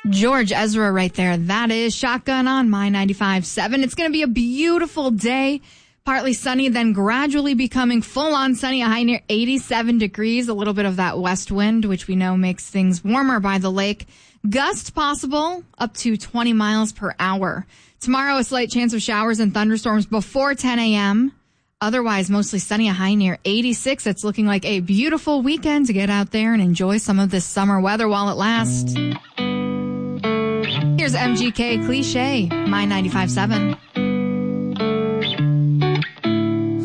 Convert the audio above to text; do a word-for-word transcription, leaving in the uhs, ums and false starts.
George Ezra right there. That is Shotgun on My ninety-five point seven. It's going to be a beautiful day. Partly sunny, then gradually becoming full-on sunny, a high near eighty-seven degrees. A little bit of that west wind, which we know makes things warmer by the lake. Gust possible up to twenty miles per hour. Tomorrow, a slight chance of showers and thunderstorms before ten a.m. Otherwise, mostly sunny, a high near eighty-six. It's looking like a beautiful weekend to get out there and enjoy some of this summer weather while it lasts. Here's M G K Cliche, My ninety-five point seven.